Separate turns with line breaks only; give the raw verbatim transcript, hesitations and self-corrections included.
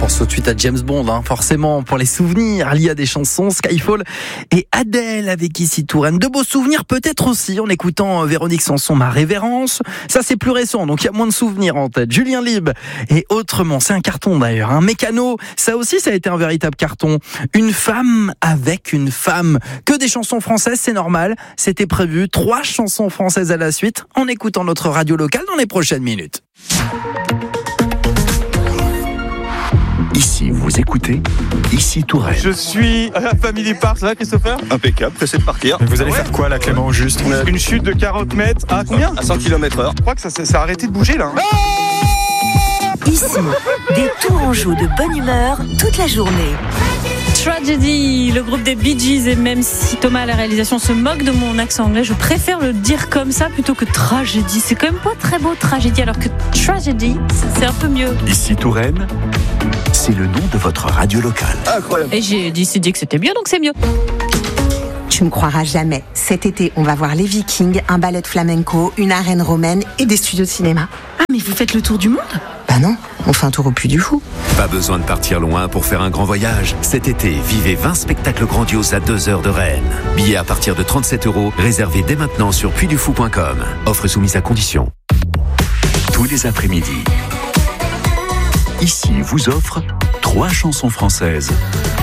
pense tout de suite à James Bond, hein, forcément, pour les souvenirs liés à des chansons, Skyfall et Adèle avec Ici Touraine. De beaux souvenirs peut-être aussi en écoutant Véronique Sanson, Ma Révérence. Ça c'est plus récent, donc il y a moins de souvenirs en tête. Julien Lieb et Autrement, c'est un carton d'ailleurs. Un Mécano, ça aussi ça a été un véritable carton. Une femme avec une femme. Que des chansons françaises, c'est normal. C'était prévu. Trois chansons françaises à la suite en écoutant notre radio locale dans les prochaines minutes.
Ici, vous écoutez Ici Touraine.
Je suis à la Family Park, ça va Christopher ?
Impeccable, pressé de partir.
Mais vous allez
ouais.
faire quoi là Clément au juste ?
euh...
Une chute de quarante mètres à combien ?
À cent kilomètres heure.
Je crois que ça, ça, ça a arrêté de bouger là. Hein.
Ici, des tourangeaux de bonne humeur toute la journée.
Tragedy, le groupe des Bee Gees, et même si Thomas à la réalisation se moque de mon accent anglais, je préfère le dire comme ça plutôt que tragédie. C'est quand même pas très beau tragédie, alors que tragedy, c'est un peu mieux.
Ici Touraine, c'est le nom de votre radio locale.
Incroyable.
Et j'ai décidé que c'était mieux, donc c'est mieux.
Tu me croiras jamais. Cet été, on va voir les Vikings, un ballet de flamenco, une arène romaine et des studios de cinéma.
Ah, mais vous faites le tour du monde ?
Bah non, on fait un tour au Puy du Fou.
Pas besoin de partir loin pour faire un grand voyage. Cet été, vivez vingt spectacles grandioses à deux heures de Rennes. Billets à partir de trente-sept euros, réservés dès maintenant sur puy du fou point com. Offre soumise à condition. Tous les après-midi, Ici vous offre trois chansons françaises